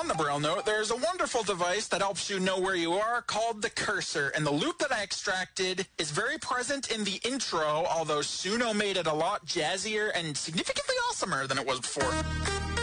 On the Braille Note, there's a wonderful device that helps you know where you are called the cursor, and the loop that I extracted is very present in the intro, although Suno made it a lot jazzier and significantly awesomer than it was before.